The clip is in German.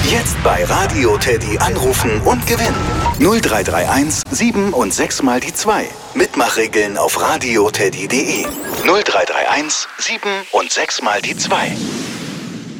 Jetzt bei Radio Teddy anrufen und gewinnen. 0331 7 und 6 mal die 2. Mitmachregeln auf radioteddy.de. 0331 7 und 6 mal die 2.